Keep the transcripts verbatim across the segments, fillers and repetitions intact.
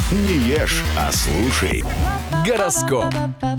Не ешь, а слушай. Гороскоп.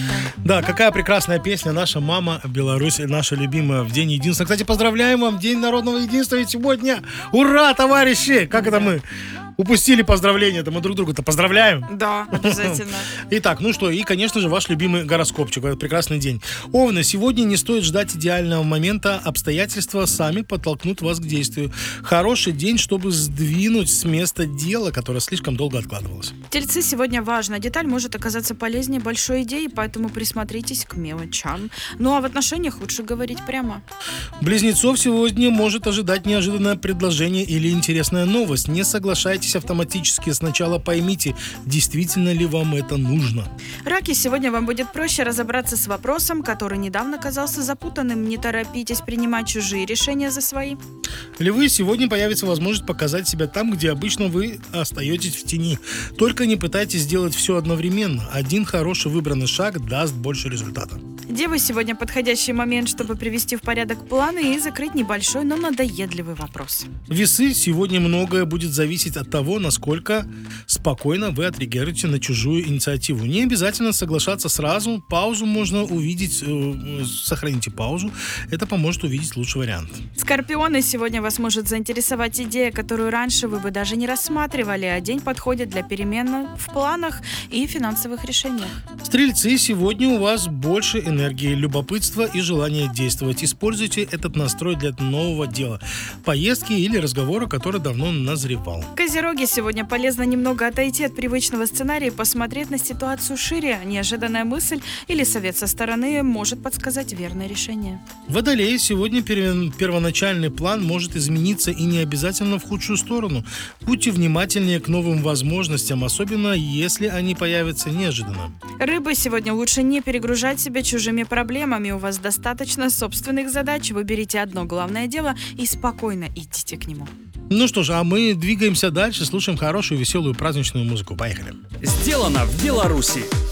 Да, какая прекрасная песня. Наша мама Беларусь, наша любимая в День единства. Кстати, поздравляем вам, День народного единства ведь сегодня. Ура, товарищи! Как это мы упустили поздравления? Это мы друг друга-то поздравляем. Да, обязательно. Итак, ну что, и, конечно же, ваш любимый гороскопчик в этот прекрасный день. Овны, сегодня не стоит ждать идеального момента. Обстоятельства сами подтолкнут вас к действию. Хороший день, чтобы сдвинуть с места дело, которое слишком долго откладывалось. Тельцы, сегодня важно. Деталь может оказаться полезнее большой идеи, поэтому присмотритесь к мелочам. Ну а в отношениях лучше говорить прямо. Близнецов сегодня может ожидать неожиданное предложение или интересная новость. Не соглашайтесь автоматически. Сначала поймите, действительно ли вам это нужно. Раки, сегодня вам будет проще разобраться с вопросом, который недавно казался запутанным. Не торопитесь принимать чужие решения за свои. Львы, сегодня появится возможность показать себя там, где обычно вы остаетесь в тени. Только не пытайтесь сделать все одновременно. Один хороший выбранный шаг даст больше результата. Девы, сегодня подходящий момент, чтобы привести в порядок планы и закрыть небольшой, но надоедливый вопрос. Весы, сегодня многое будет зависеть от того, насколько спокойно вы отреагируете на чужую инициативу. Не обязательно соглашаться сразу. Паузу можно увидеть, э, сохраните паузу. Это поможет увидеть лучший вариант. Скорпионы, сегодня вас может заинтересовать идея, которую раньше вы бы даже не рассматривали, а день подходит для перемен в планах и финансовых решениях. Стрельцы, сегодня у вас больше энергии, любопытства и желания действовать. Используйте этот настрой для нового дела, поездки или разговора, который давно назревал. Козероги, сегодня полезно немного отойти от привычного сценария и посмотреть на ситуацию шире. Неожиданная мысль или совет со стороны может подсказать верное решение. Водолеи, сегодня первоначальный план может измениться и не обязательно в худшую сторону. Будьте внимательнее к новым возможностям, особенно если они появятся неожиданно. Рыбы, сегодня лучше не перегружать себя чужими проблемами. У вас достаточно собственных задач. Выберите одно главное дело и спокойно идите к нему. Ну что ж, а мы двигаемся дальше, слушаем хорошую, веселую, праздничную музыку. Поехали. Сделано в Беларуси.